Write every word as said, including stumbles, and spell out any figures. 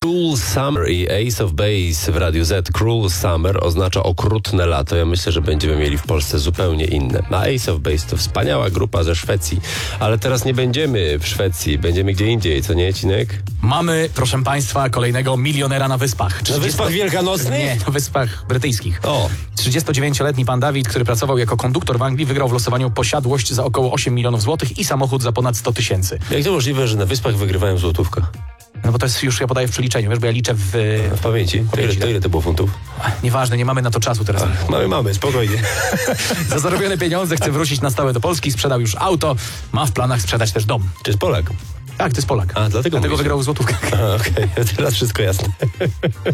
Cruel Summer i Ace of Base w Radiu Z. Cruel Summer oznacza okrutne lato. Ja myślę, że będziemy mieli w Polsce zupełnie inne. A Ace of Base to wspaniała grupa ze Szwecji. Ale teraz nie będziemy w Szwecji, będziemy gdzie indziej, co nie, Cinek? Mamy, proszę państwa, kolejnego milionera na Wyspach. Na Wyspach Wielkanocnych? Nie, na Wyspach Brytyjskich. O. trzydziestodziewięcioletni pan Dawid, który pracował jako konduktor w Anglii, wygrał w losowaniu posiadłość za około osiem milionów złotych i samochód za ponad sto tysięcy. Jak to możliwe, że na Wyspach wygrywają w złotówkach? No bo to jest już, ja podaję w przeliczeniu, wiesz, bo ja liczę w... W pamięci? To ile, to ile to było funtów? Nieważne, nie mamy na to czasu teraz. Ach, mamy, mamy, spokojnie. Za zarobione pieniądze chce wrócić na stałe do Polski, sprzedał już auto, ma w planach sprzedać też dom. Czy jest Polak? Tak, to jest Polak. A, dlatego Dlatego mówisz. wygrał w złotówkach. A, okej, okay. Teraz wszystko jasne.